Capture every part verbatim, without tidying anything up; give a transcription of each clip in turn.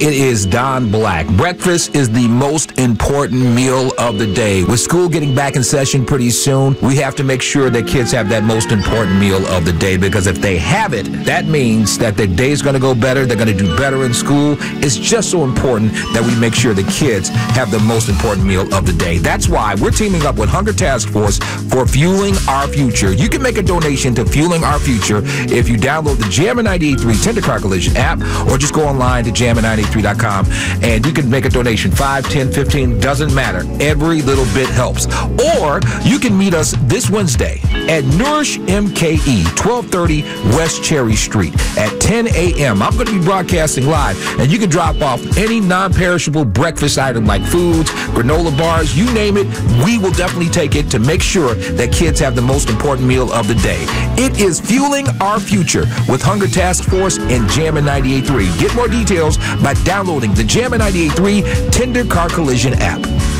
it is Don Black. Breakfast is the most important meal of the day. With school getting back in session pretty soon, we have to make sure that kids have that most important meal of the day, because if they have it, that means that their day's going to go better, they're going to do better in school. It's just so important that we make sure the kids have the most important meal of the day. That's why we're teaming up with Hunger Task Force for Fueling Our Future. You can make a donation to Fueling Our Future if you download the Jammin ninety-eight point three Tender Car Collision app, or just go online to jammin nine eight three dot com and you can make a donation. five, ten, fifteen, doesn't matter. Every little bit helps. Or you can meet us this Wednesday at Nourish M K E, twelve thirty West Cherry Street at ten a.m. I'm going to be broadcasting live, and you can drop off any non-perishable breakfast item like foods, granola bars, you name it. We will definitely take it to make sure that kids have the most important meal of the day. It is Fueling Our Future with Hunger Task Force and Jammin ninety-eight point three. Get more details by downloading the Jammin ninety-eight point three Tender Car Collision app.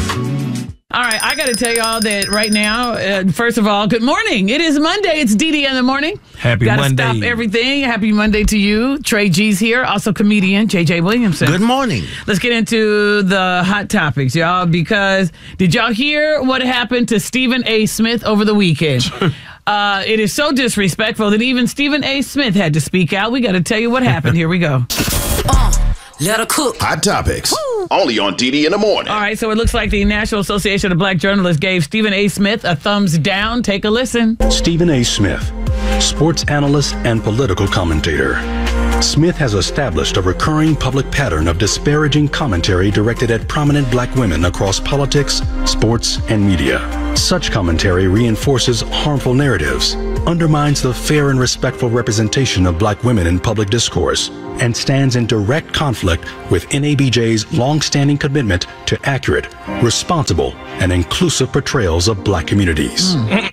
All right, I got to tell y'all that right now, uh, first of all, good morning. It is Monday. It's D D in the morning. Happy Gotta Monday. Stop everything. Happy Monday to you. Trey G's here, also comedian J J Williamson. Good morning. Let's get into the hot topics, y'all, because did y'all hear what happened to Stephen A. Smith over the weekend? uh, it is so disrespectful that even Stephen A. Smith had to speak out. We got to tell you what happened. Here we go. Uh, let her cook. Hot topics. Woo. Only on D D in the morning. All right, so it looks like the National Association of Black Journalists gave Stephen A. Smith a thumbs down. Take a listen. Stephen A. Smith, sports analyst and political commentator. Smith has established a recurring public pattern of disparaging commentary directed at prominent black women across politics, sports, and media. Such commentary reinforces harmful narratives, undermines the fair and respectful representation of black women in public discourse, and stands in direct conflict with N A B J's long-standing commitment to accurate, responsible, and inclusive portrayals of black communities. Mm.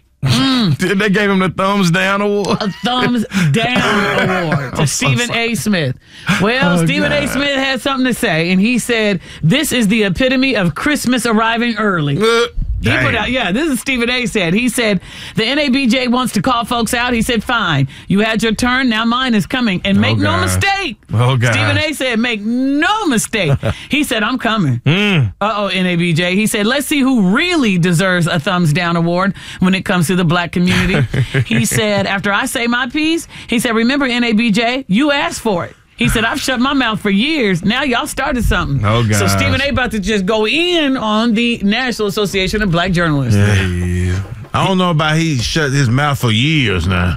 Mm. They gave him the thumbs down award. A thumbs down award to Stephen A. Smith. Well, oh, Stephen God. A. Smith had something to say, and he said, this is the epitome of Christmas arriving early. Uh. He put out, yeah, this is Stephen A. said. He said, the N A B J wants to call folks out. He said, fine. You had your turn. Now mine is coming. And make oh, no mistake. Oh, God. Stephen A. said, make no mistake. He said, I'm coming. Mm. Uh-oh, N A B J. He said, let's see who really deserves a thumbs down award when it comes to the black community. He said, after I say my piece, he said, remember, N A B J, you asked for it. He said, I've shut my mouth for years. Now y'all started something. Oh, God. So Stephen A. about to just go in on the National Association of Black Journalists. Yeah, yeah. I don't know about he shut his mouth for years now.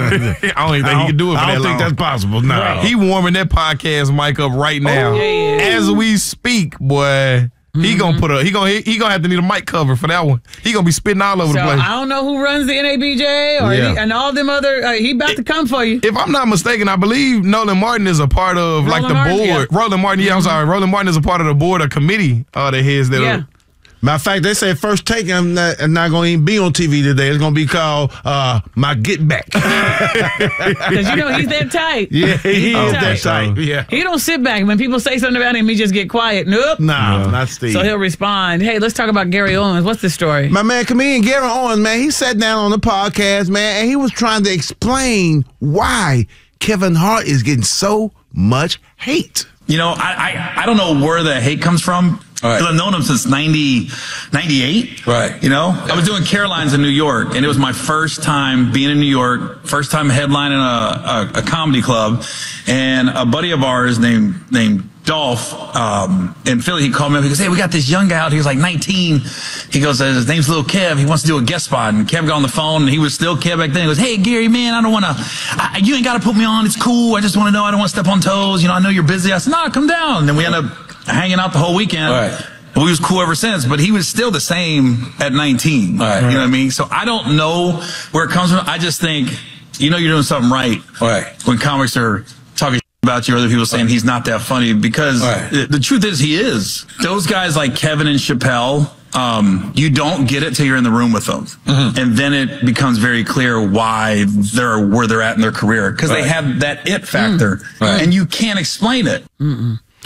I don't even think he can do it for I that don't long. think that's possible. No. Right. He warming that podcast mic up right now. Oh, yeah, yeah. As we speak, boy. He Mm-hmm. gonna put a he gonna he gonna have to need a mic cover for that one. He gonna be spitting all over So the place. I don't know who runs the N A B J or Yeah. he, and all them other. Uh, he about to come for you. If I'm not mistaken, I believe Nolan Martin is a part of like Roland the Martin, board. yeah. Roland Martin, yeah, I'm sorry. Roland Martin is a part of the board or committee of the heads that Yeah. are. Matter of fact, they say first take I'm not, I'm not going to even be on T V today. It's going to be called uh, My Get Back. Because you know he's that tight. Yeah, he He's is tight. that tight. Yeah. He don't sit back when people say something about him. He just get quiet. Nope. Nah, no. not Steve. So he'll respond. Hey, let's talk about Gary Owens. What's the story? My man, comedian Gary Owens, man, he sat down on the podcast, man, and he was trying to explain why Kevin Hart is getting so much hate. You know, I, I, I don't know where the hate comes from. Right. I've known him since ninety, ninety-eight. Right. You know, yeah. I was doing Carolines in New York, and it was my first time being in New York, first time headlining a, a, a comedy club. And a buddy of ours named, named Dolph, um, in Philly, he called me up. He goes, hey, we got this young guy out. He was like nineteen. He goes, his name's Lil Kev. He wants to do a guest spot. And Kev got on the phone, and he was still Kev back then. He goes, hey, Gary, man, I don't want to, you ain't got to put me on. It's cool. I just want to know. I don't want to step on toes. You know, I know you're busy. I said, no, come down. And then we ended up hanging out the whole weekend. Right. And we was cool ever since, but he was still the same at nineteen. Right. You know what I mean? So I don't know where it comes from. I just think, you know, you're doing something right. Right. When comics are talking about you, or other people saying he's not that funny, because right. the, the truth is he is. Those guys like Kevin and Chappelle, um, you don't get it till you're in the room with them. Mm-hmm. And then it becomes very clear why they're where they're at in their career, because right. they have that it factor, mm. right. and you can't explain it. Mm-mm.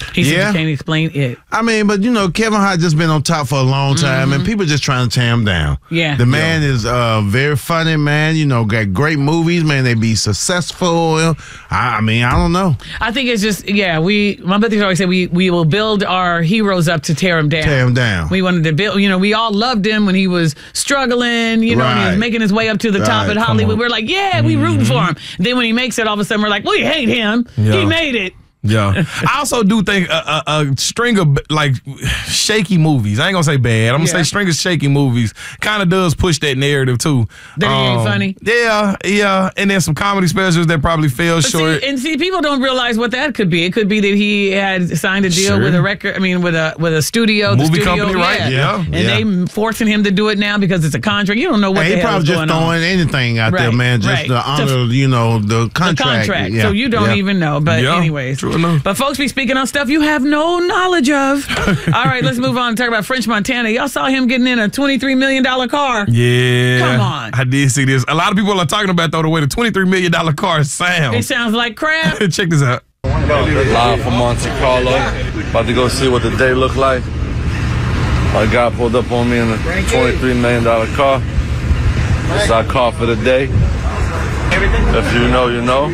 He said Yeah. you can't explain it. I mean, but you know, Kevin Hart just been on top for a long time, Mm-hmm. and people just trying to tear him down. Yeah. The man is uh, very funny, man. You know, got great movies, man. They be successful. I, I mean, I don't know. I think it's just, yeah, we, my mother always said we, we will build our heroes up to tear them down. Tear him down. We wanted to build, you know, we all loved him when he was struggling, you know, and he was Right. making his way up to the top Right, at come Hollywood. on. We're like, yeah, we rooting for him. Then when he makes it, all of a sudden we're like, we hate him. Yeah. He made it. Yeah. I also do think a, a, a string of like shaky movies, I ain't gonna say bad, I'm gonna Yeah. say string of shaky movies kind of does push that narrative too. That he ain't funny? Yeah, yeah. And then some comedy specials that probably fell But short. see, and see, people don't realize what that could be. It could be that he had signed a deal Sure. with a record. I mean, with a with a studio, the Movie studio, company, right? Yeah. and Yeah. they forcing him to do it now because it's a contract. You don't know what And the he hell probably is just going throwing on. anything out there, Right, man, just right. to To- honor, you know, the The contract. contract, Yeah, so you don't yeah. even know. But Yeah, anyways, true enough. But folks be speaking on stuff you have no knowledge of. All right, let's move on and talk about French Montana. Y'all saw him getting in a twenty-three million dollars car. Yeah. Come on. I did see this. A lot of people are talking about, though, the way the twenty-three million dollars car It sounds. sounds like crap. Check this out. Live from Monte Carlo. About to go see what the day look like. My guy pulled up on me in a twenty-three million dollars car. It's our car for the day. If you know, you know.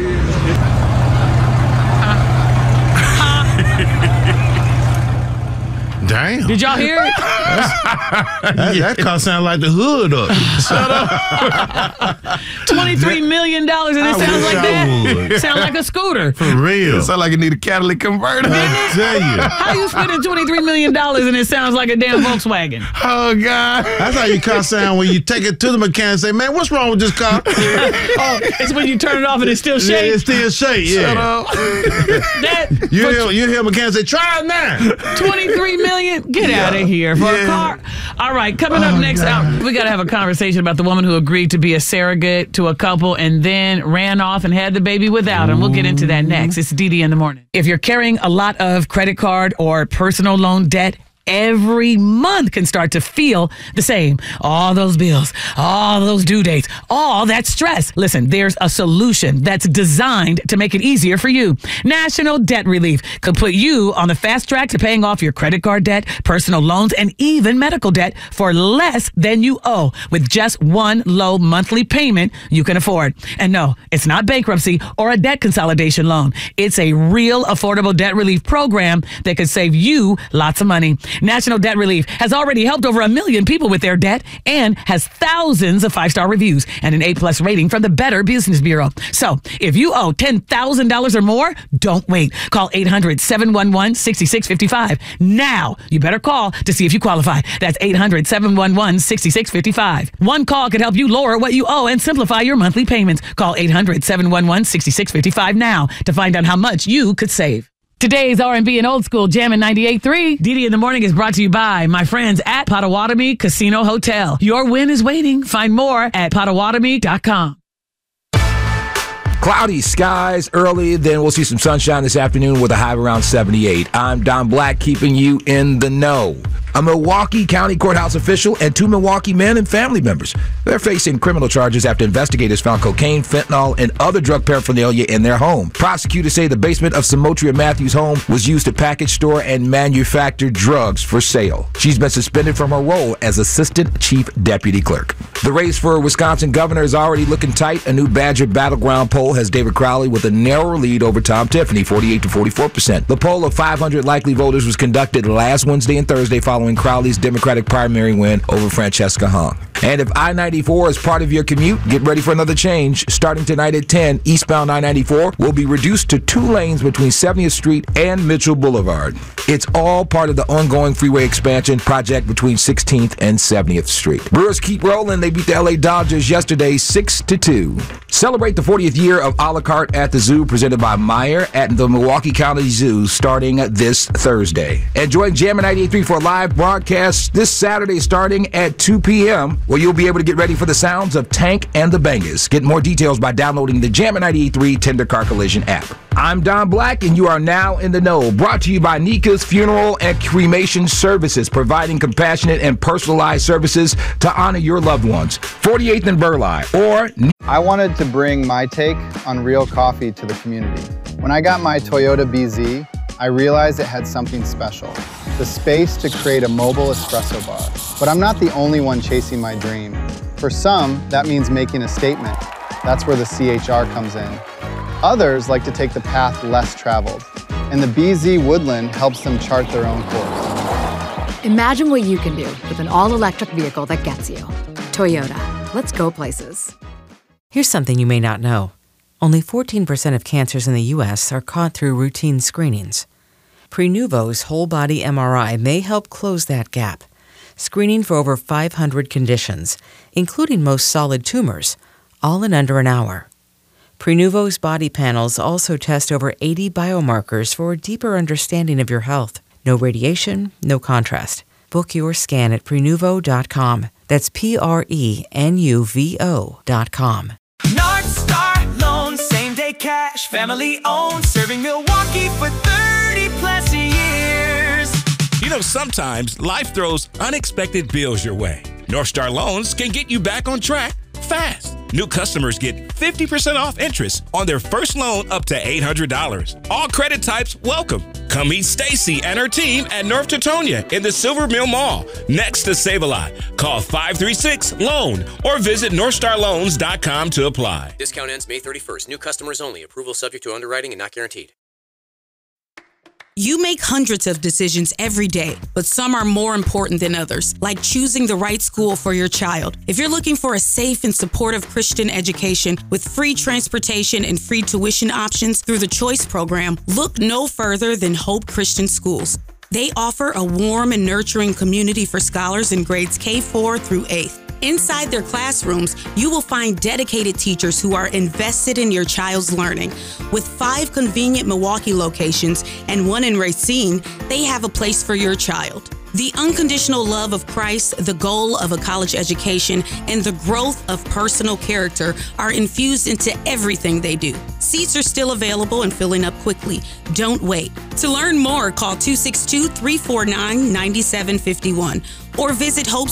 Damn. Did y'all hear it? That, that car sound like the hood up. Shut up. twenty-three million dollars, and it I sounds wish like I that. would. Sound like a scooter. For real. It sounds like it need a catalytic converter. I tell you. How you spending twenty-three million dollars and it sounds like a damn Volkswagen? Oh, God. That's how your car sound when you take it to the mechanic and say, man, what's wrong with this car? Oh, it's when you turn it off and it still Yeah, shakes. it's still shake. Yeah. Shut up. That You for hear, you hear a mechanic say, try it now. twenty-three million? Get out of here for a car. All right, coming up next out, we got to have a conversation about the woman who agreed to be a surrogate to a couple and then ran off and had the baby without him. We'll get into that next. It's D D in the morning. If you're carrying a lot of credit card or personal loan debt, every month can start to feel the same. All those bills, all those due dates, all that stress. Listen, there's a solution that's designed to make it easier for you. National Debt Relief could put you on the fast track to paying off your credit card debt, personal loans, and even medical debt for less than you owe with just one low monthly payment you can afford. And no, it's not bankruptcy or a debt consolidation loan. It's a real affordable debt relief program that could save you lots of money. National Debt Relief has already helped over a million people with their debt and has thousands of five-star reviews and an A-plus rating from the Better Business Bureau. So if you owe ten thousand dollars or more, don't wait. Call eight hundred, seven one one, six six five five. Now, you better call to see if you qualify. That's eight hundred, seven one one, six six five five. One call could help you lower what you owe and simplify your monthly payments. Call eight hundred, seven one one, six six five five now to find out how much you could save. Today's R and B and Old School Jammin' ninety-eight point three. D D in the Morning is brought to you by my friends at Potawatomi Casino Hotel. Your win is waiting. Find more at potawatomi dot com. Cloudy skies early, then we'll see some sunshine this afternoon with a high of around seventy-eight. I'm Don Black, keeping you in the know. A Milwaukee County Courthouse official and two Milwaukee men and family members. They're facing criminal charges after investigators found cocaine, fentanyl, and other drug paraphernalia in their home. Prosecutors say the basement of Samotria Matthews' home was used to package, store, and manufacture drugs for sale. She's been suspended from her role as Assistant Chief Deputy Clerk. The race for Wisconsin governor is already looking tight. A new Badger Battleground poll has David Crowley with a narrow lead over Tom Tiffany, forty-eight to forty-four percent. The poll of five hundred likely voters was conducted last Wednesday and Thursday following Crowley's Democratic primary win over Francesca Hung. And if I ninety-four is part of your commute, get ready for another change. Starting tonight at ten, eastbound I ninety-four will be reduced to two lanes between seventieth Street and Mitchell Boulevard. It's all part of the ongoing freeway expansion project between sixteenth and seventieth Street. Brewers keep rolling. They beat the L A Dodgers yesterday six to two. Celebrate the fortieth year of a la carte at the Zoo, presented by Meijer at the Milwaukee County Zoo, starting this Thursday. And join Jammin' ninety-eight point three for a live broadcast this Saturday starting at two p.m., where you'll be able to get ready for the sounds of Tank and the Bangers. Get more details by downloading the Jammin' ninety-eight point three Tender Car Collision app. I'm Don Black, and you are now in the know. Brought to you by Nika's Funeral and Cremation Services, providing compassionate and personalized services to honor your loved ones. forty-eighth and Burleigh, or... I wanted to bring my take on real coffee to the community. When I got my Toyota B Z, I realized it had something special, the space to create a mobile espresso bar. But I'm not the only one chasing my dream. For some, that means making a statement. That's where the C H R comes in. Others like to take the path less traveled, and the B Z Woodland helps them chart their own course. Imagine what you can do with an all-electric vehicle that gets you. Toyota. Let's go places. Here's something you may not know. Only fourteen percent of cancers in the U S are caught through routine screenings. Prenuvo's whole-body M R I may help close that gap, screening for over five hundred conditions, including most solid tumors, all in under an hour. Prenuvo's body panels also test over eighty biomarkers for a deeper understanding of your health. No radiation, no contrast. Book your scan at Prenuvo dot com. That's P R E N U V O dot com. North Star Loan, same day cash, family owned, serving Milwaukee for thirty plus years. You know, sometimes life throws unexpected bills your way. North Star Loans can get you back on track fast. New customers get fifty percent off interest on their first loan up to eight hundred dollars. All credit types welcome. Come meet Stacy and her team at North Teutonia in the Silver Mill Mall, next to Save-A-Lot. Call five three six LOAN or visit north star loans dot com to apply. Discount ends May thirty-first. New customers only. Approval subject to underwriting and not guaranteed. You make hundreds of decisions every day, but some are more important than others, like choosing the right school for your child. If you're looking for a safe and supportive Christian education with free transportation and free tuition options through the Choice program, look no further than Hope Christian Schools. They offer a warm and nurturing community for scholars in grades K four through eighth. Inside their classrooms, you will find dedicated teachers who are invested in your child's learning. With five convenient Milwaukee locations and one in Racine, they have a place for your child. The unconditional love of Christ, the goal of a college education, and the growth of personal character are infused into everything they do. Seats are still available and filling up quickly. Don't wait. To learn more, call two six two, three four nine, nine seven five one or visit Hope